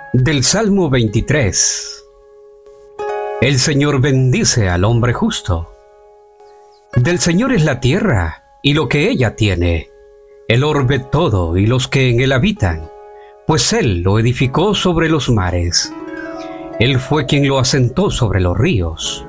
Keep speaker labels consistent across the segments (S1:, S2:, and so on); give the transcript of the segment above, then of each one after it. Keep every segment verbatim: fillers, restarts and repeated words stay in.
S1: Del Salmo veintitrés. El Señor bendice al hombre justo. Del Señor es la tierra y lo que ella tiene, el orbe todo y los que en él habitan, pues Él lo edificó sobre los mares. Él fue quien lo asentó sobre los ríos.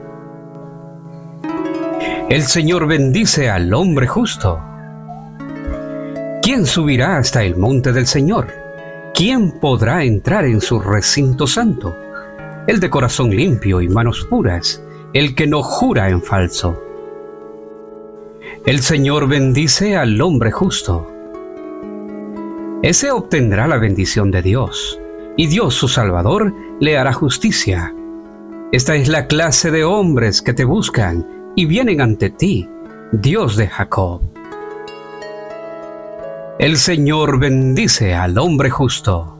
S1: El Señor bendice al hombre justo. ¿Quién subirá hasta el monte del Señor? ¿Quién podrá entrar en su recinto santo? El de corazón limpio y manos puras, el que no jura en falso. El Señor bendice al hombre justo. Ese obtendrá la bendición de Dios, y Dios su Salvador le hará justicia. Esta es la clase de hombres que te buscan y vienen ante ti, Dios de Jacob. El Señor bendice al hombre justo.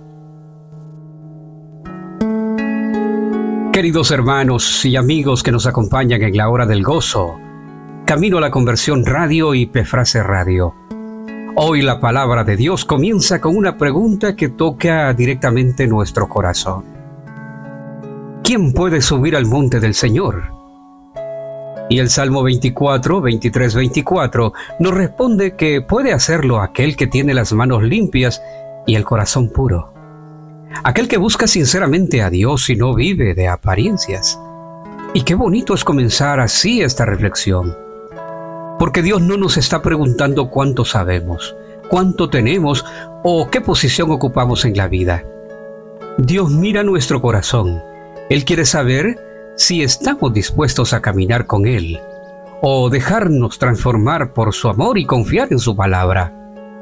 S1: Queridos hermanos y amigos que nos acompañan en la hora del gozo, Camino a la Conversión Radio y Pefrase Radio. Hoy la palabra de Dios comienza con una pregunta que toca directamente nuestro corazón. ¿Quién puede subir al monte del Señor? Y el Salmo veinticuatro, veintitrés, veinticuatro nos responde que puede hacerlo aquel que tiene las manos limpias y el corazón puro. Aquel que busca sinceramente a Dios y no vive de apariencias. Y qué bonito es comenzar así esta reflexión. Porque Dios no nos está preguntando cuánto sabemos, cuánto tenemos o qué posición ocupamos en la vida. Dios mira nuestro corazón. Él quiere saber si estamos dispuestos a caminar con Él o dejarnos transformar por su amor y confiar en su palabra.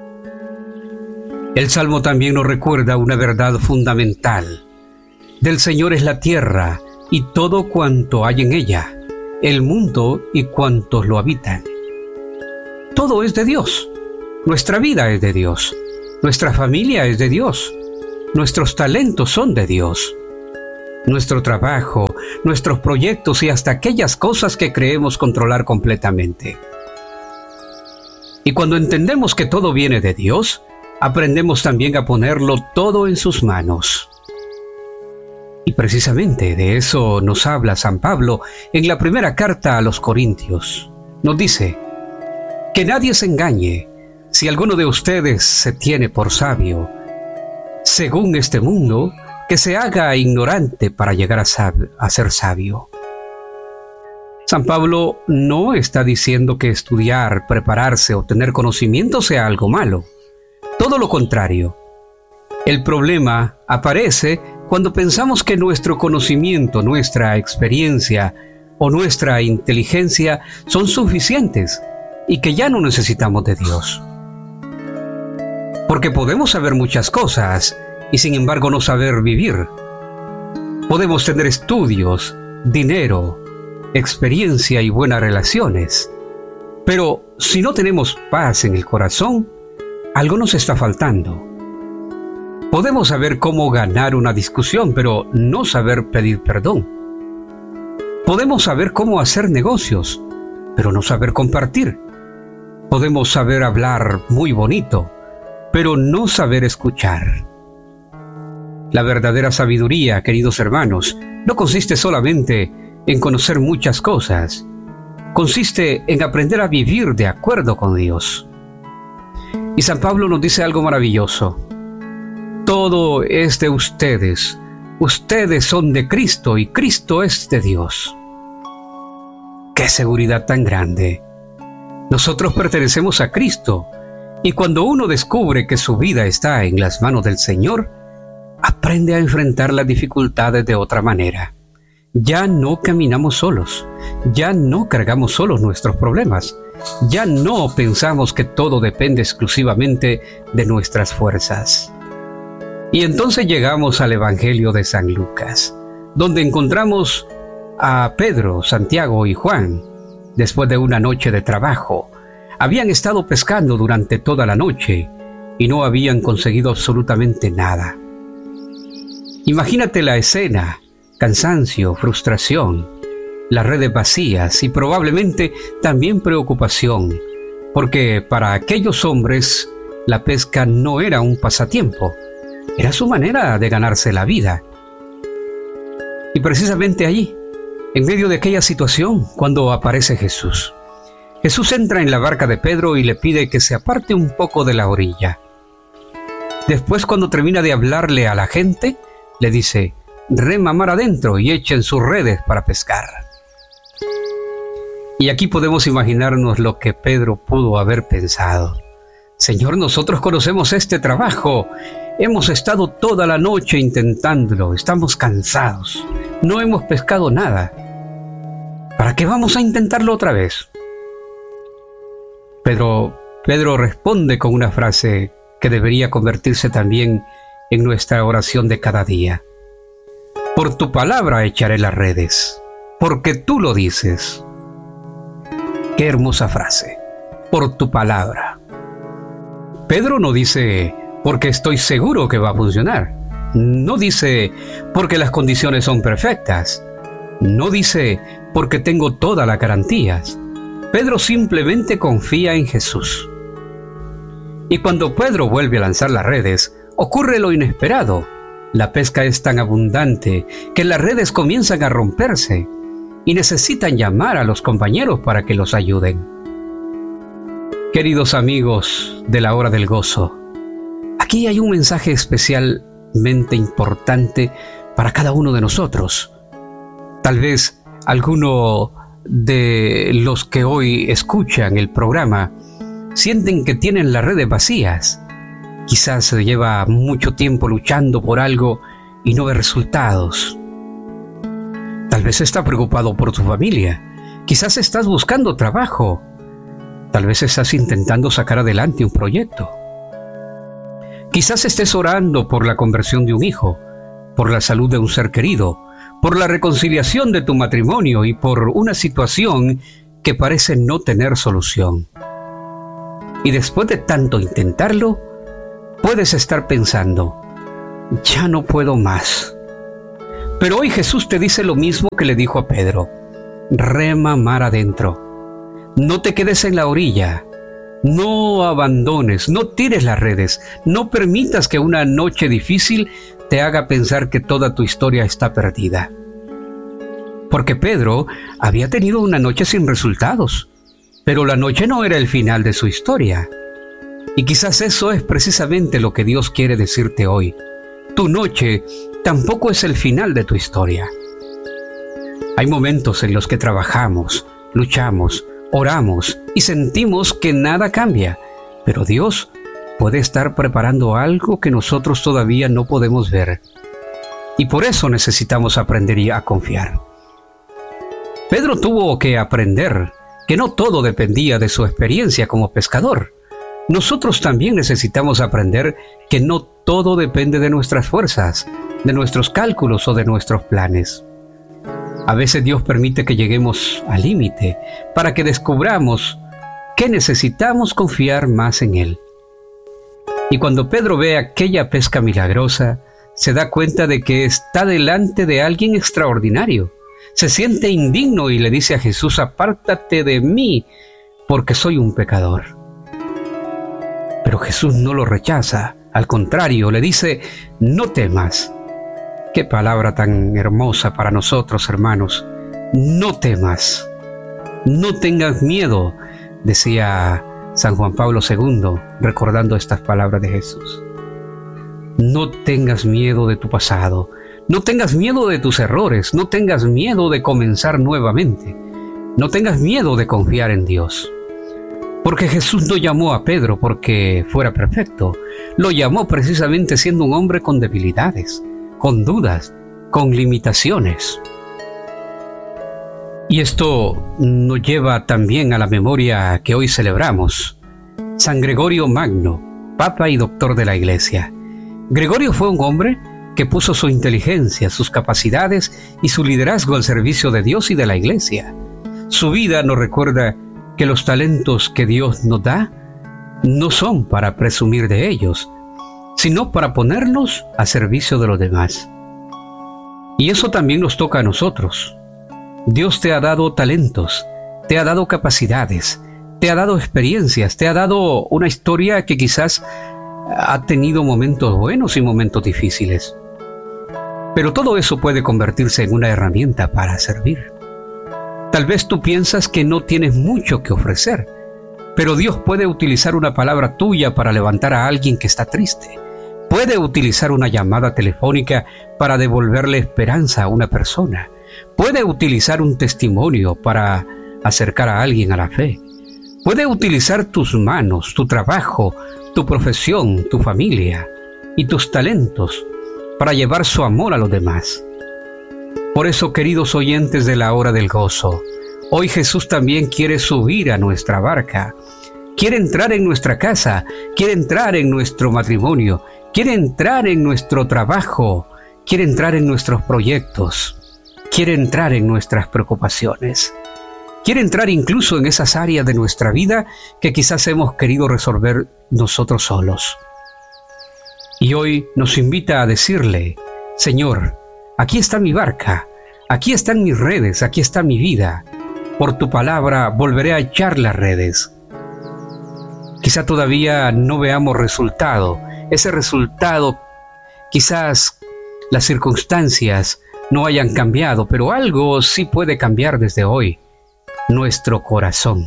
S1: El Salmo también nos recuerda una verdad fundamental. Del Señor es la tierra y todo cuanto hay en ella, el mundo y cuantos lo habitan. Todo es de Dios. Nuestra vida es de Dios. Nuestra familia es de Dios. Nuestros talentos son de Dios. Nuestro trabajo, nuestros proyectos y hasta aquellas cosas que creemos controlar completamente. Y cuando entendemos que todo viene de Dios, aprendemos también a ponerlo todo en sus manos. Y precisamente de eso nos habla San Pablo en la primera carta a los Corintios. Nos dice: que nadie se engañe, si alguno de ustedes se tiene por sabio, según este mundo, que se haga ignorante para llegar a, sab- a ser sabio. San Pablo no está diciendo que estudiar, prepararse o tener conocimiento sea algo malo. Todo lo contrario. El problema aparece cuando pensamos que nuestro conocimiento, nuestra experiencia o nuestra inteligencia son suficientes y que ya no necesitamos de Dios. Porque podemos saber muchas cosas y sin embargo no saber vivir. Podemos tener estudios, dinero, experiencia y buenas relaciones, pero si no tenemos paz en el corazón, algo nos está faltando. Podemos saber cómo ganar una discusión, pero no saber pedir perdón. Podemos saber cómo hacer negocios, pero no saber compartir. Podemos saber hablar muy bonito, pero no saber escuchar. La verdadera sabiduría, queridos hermanos, no consiste solamente en conocer muchas cosas. Consiste en aprender a vivir de acuerdo con Dios. Y San Pablo nos dice algo maravilloso. Todo es de ustedes. Ustedes son de Cristo y Cristo es de Dios. ¡Qué seguridad tan grande! Nosotros pertenecemos a Cristo, y cuando uno descubre que su vida está en las manos del Señor, aprende a enfrentar las dificultades de otra manera. Ya no caminamos solos, ya no cargamos solos nuestros problemas, ya no pensamos que todo depende exclusivamente de nuestras fuerzas. Y entonces llegamos al Evangelio de San Lucas, donde encontramos a Pedro, Santiago y Juan. Después de una noche de trabajo, habían estado pescando durante toda la noche y no habían conseguido absolutamente nada. Imagínate la escena: cansancio, frustración, las redes vacías y probablemente también preocupación, porque para aquellos hombres la pesca no era un pasatiempo, Era su manera de ganarse la vida. Y precisamente allí, en medio de aquella situación, cuando aparece Jesús, Jesús entra en la barca de Pedro y le pide que se aparte un poco de la orilla. Después, cuando termina de hablarle a la gente, le dice: rema mar adentro y echen sus redes para pescar. Y aquí podemos imaginarnos lo que Pedro pudo haber pensado. Señor, nosotros conocemos este trabajo. Hemos estado toda la noche intentándolo. Estamos cansados. No hemos pescado nada. ¿Para qué vamos a intentarlo otra vez? Pedro, Pedro responde con una frase que debería convertirse también en nuestra oración de cada día. Por tu palabra echaré las redes, porque tú lo dices. Qué hermosa frase. Por tu palabra. Pedro no dice porque estoy seguro que va a funcionar. No dice porque las condiciones son perfectas. No dice porque tengo todas las garantías. Pedro simplemente confía en Jesús. Y cuando Pedro vuelve a lanzar las redes, ocurre lo inesperado. La pesca es tan abundante que las redes comienzan a romperse y necesitan llamar a los compañeros para que los ayuden. Queridos amigos de la hora del gozo, aquí hay un mensaje especialmente importante para cada uno de nosotros. Tal vez alguno de los que hoy escuchan el programa sienten que tienen las redes vacías. Quizás se lleva mucho tiempo luchando por algo y no ve resultados. Tal vez está preocupado por tu familia. Quizás estás buscando trabajo. Tal vez estás intentando sacar adelante un proyecto. Quizás estés orando por la conversión de un hijo, por la salud de un ser querido, por la reconciliación de tu matrimonio y por una situación que parece no tener solución. Y después de tanto intentarlo, puedes estar pensando: ya no puedo más. Pero hoy Jesús te dice lo mismo que le dijo a Pedro: rema mar adentro. No te quedes en la orilla. No abandones, no tires las redes. No permitas que una noche difícil te haga pensar que toda tu historia está perdida. Porque Pedro había tenido una noche sin resultados, pero la noche no era el final de su historia. Y quizás eso es precisamente lo que Dios quiere decirte hoy. Tu noche tampoco es el final de tu historia. Hay momentos en los que trabajamos, luchamos, oramos y sentimos que nada cambia, pero Dios puede estar preparando algo que nosotros todavía no podemos ver. Y por eso necesitamos aprender a confiar. Pedro tuvo que aprender que no todo dependía de su experiencia como pescador. Nosotros también necesitamos aprender que no todo depende de nuestras fuerzas, de nuestros cálculos o de nuestros planes. A veces Dios permite que lleguemos al límite para que descubramos que necesitamos confiar más en Él. Y cuando Pedro ve aquella pesca milagrosa, se da cuenta de que está delante de alguien extraordinario. Se siente indigno y le dice a Jesús: apártate de mí, porque soy un pecador. Pero Jesús no lo rechaza, al contrario, le dice: no temas. Qué palabra tan hermosa para nosotros, hermanos. No temas. No tengas miedo, decía San Juan Pablo segundo, recordando estas palabras de Jesús. No tengas miedo de tu pasado. No tengas miedo de tus errores. No tengas miedo de comenzar nuevamente. No tengas miedo de confiar en Dios. Porque Jesús no llamó a Pedro porque fuera perfecto. Lo llamó precisamente siendo un hombre con debilidades, con dudas, con limitaciones. Y esto nos lleva también a la memoria que hoy celebramos. San Gregorio Magno, Papa y Doctor de la Iglesia. Gregorio fue un hombre que puso su inteligencia, sus capacidades y su liderazgo al servicio de Dios y de la Iglesia. Su vida nos recuerda que los talentos que Dios nos da no son para presumir de ellos, sino para ponerlos a servicio de los demás. Y eso también nos toca a nosotros. Dios te ha dado talentos, te ha dado capacidades, te ha dado experiencias, te ha dado una historia que quizás ha tenido momentos buenos y momentos difíciles. Pero todo eso puede convertirse en una herramienta para servir. Tal vez tú piensas que no tienes mucho que ofrecer, pero Dios puede utilizar una palabra tuya para levantar a alguien que está triste. Puede utilizar una llamada telefónica para devolverle esperanza a una persona. Puede utilizar un testimonio para acercar a alguien a la fe. Puede utilizar tus manos, tu trabajo, tu profesión, tu familia y tus talentos para llevar su amor a los demás. Por eso, queridos oyentes de la hora del gozo, hoy Jesús también quiere subir a nuestra barca. Quiere entrar en nuestra casa, quiere entrar en nuestro matrimonio, quiere entrar en nuestro trabajo, quiere entrar en nuestros proyectos, quiere entrar en nuestras preocupaciones. Quiere entrar incluso en esas áreas de nuestra vida que quizás hemos querido resolver nosotros solos. Y hoy nos invita a decirle: Señor, aquí está mi barca, aquí están mis redes, aquí está mi vida. Por tu palabra volveré a echar las redes. Quizá todavía no veamos resultado. Ese resultado, quizás las circunstancias no hayan cambiado, pero algo sí puede cambiar desde hoy: nuestro corazón.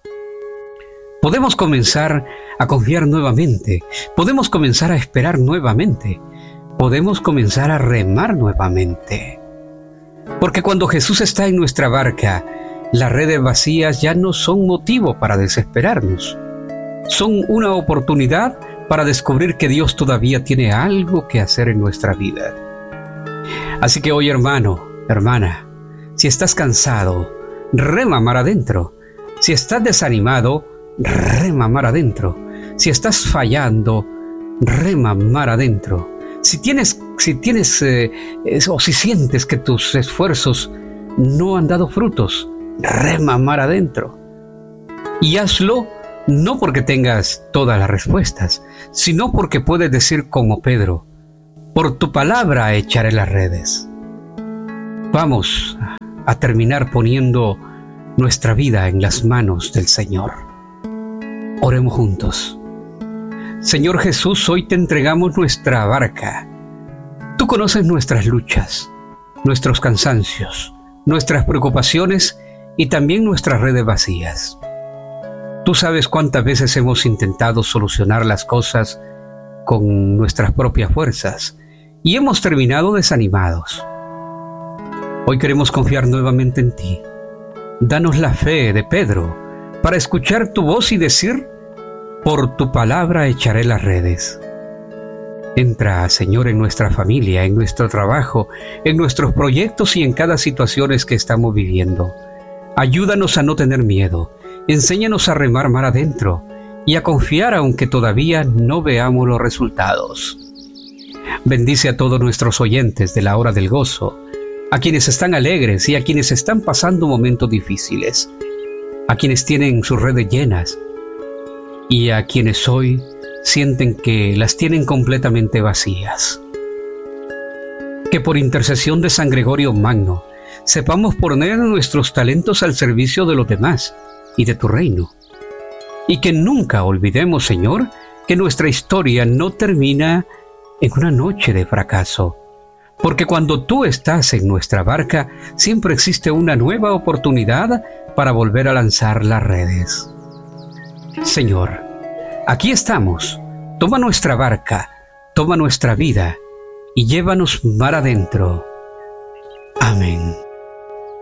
S1: Podemos comenzar a confiar nuevamente, podemos comenzar a esperar nuevamente, podemos comenzar a remar nuevamente. Porque cuando Jesús está en nuestra barca, las redes vacías ya no son motivo para desesperarnos. Son una oportunidad para descubrir que Dios todavía tiene algo que hacer en nuestra vida. Así que hoy, hermano, hermana, si estás cansado, rema mar adentro. Si estás desanimado, rema mar adentro. Si estás fallando, rema mar adentro. Si tienes, si tienes eh, o si sientes que tus esfuerzos no han dado frutos, rema mar adentro. Y hazlo no porque tengas todas las respuestas, sino porque puedes decir como Pedro: por tu palabra echaré las redes. Vamos a terminar poniendo nuestra vida en las manos del Señor. Oremos juntos. Señor Jesús, hoy te entregamos nuestra barca. Tú conoces nuestras luchas, nuestros cansancios, nuestras preocupaciones y también nuestras redes vacías. Tú sabes cuántas veces hemos intentado solucionar las cosas con nuestras propias fuerzas y hemos terminado desanimados. Hoy queremos confiar nuevamente en ti. Danos la fe de Pedro para escuchar tu voz y decir: por tu palabra echaré las redes. Entra, Señor, en nuestra familia, en nuestro trabajo, en nuestros proyectos y en cada situación que estamos viviendo. Ayúdanos a no tener miedo. Enséñanos a remar mar adentro y a confiar aunque todavía no veamos los resultados. Bendice a todos nuestros oyentes de la hora del gozo, a quienes están alegres y a quienes están pasando momentos difíciles, a quienes tienen sus redes llenas y a quienes hoy sienten que las tienen completamente vacías. Que por intercesión de San Gregorio Magno sepamos poner nuestros talentos al servicio de los demás y de tu reino. Y que nunca olvidemos, Señor, que nuestra historia no termina en una noche de fracaso, porque cuando tú estás en nuestra barca, siempre existe una nueva oportunidad para volver a lanzar las redes. Señor, aquí estamos. Toma nuestra barca, toma nuestra vida y llévanos mar adentro. Amén.